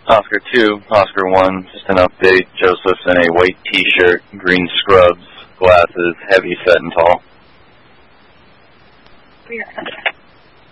Oscar 2, Oscar 1, just an update. Joseph's in a white t-shirt, green scrubs, glasses, heavy set and tall.